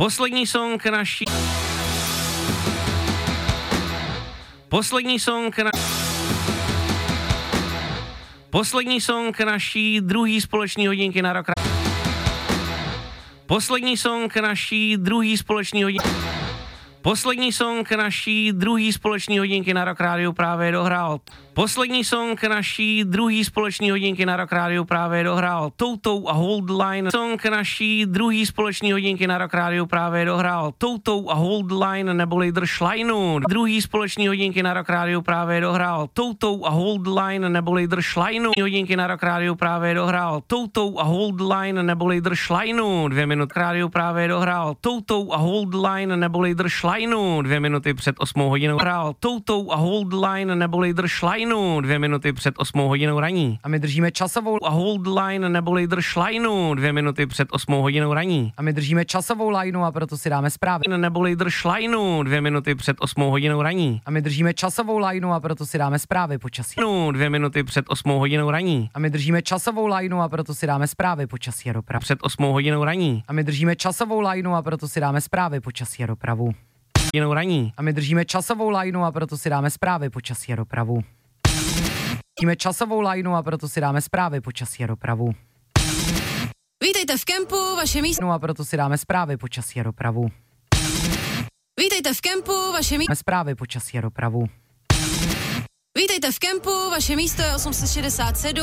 Poslední song naší... Poslední song naší druhý společní hodinky na rok. Poslední song naší druhý společní hodinky. Poslední song naší druhý společní hodinky na rok rádiu právě dohrál. Poslední song naší druhý společní hodinky na rok rádiu právě dohrál. Toutou a Hold Line. Song naší druhý společní hodinky na rok rádiu právě dohrál. Toutou a Hold Line neboli Drž lineu. Druhý společní hodinky na rok rádiu právě dohrál. Toutou a Hold Line neboli Drž lineu. Hodinky na rok rádiu právě dohrál. Toutou a Hold Line neboli Drž lineu. 2 minuty rádiu právě dohrál. Toutou a Hold Line neboli Drž lineu. 2 minuty před 8 hodinou hrál. Toutou a Hold Line neboli Drž lineu. 2 minuty před 8 hodinou raní. A my držíme časovou A Hold Line neboli Drž lineu. 2 minuty před 8 hodinou raní. A my držíme časovou lineu a proto si dáme zprávy. Neboli Drž lineu. 2 minuty před 8 hodinou raní. A my držíme časovou lineu a proto si dáme zprávy počasí. 2 minuty před 8 hodinou raní. A my držíme časovou lineu a proto si dáme zprávy počasí a dopravu. Před 8 hodinou raní. A my držíme časovou lineu a proto si dáme zprávy počasí a dopravu. Hodinou raní. A my držíme časovou lineu a proto si dáme zprávy počasí a dopravu. Držíme časovou lineu a proto si dáme zprávy počasí a dopravu. Vítejte v kempu, vaše místo. No a proto si dáme zprávy počasí a dopravu. Vítejte v kempu, vaše místo. Zprávy počasí a dopravu. Vítejte v kempu, vaše místo je 867.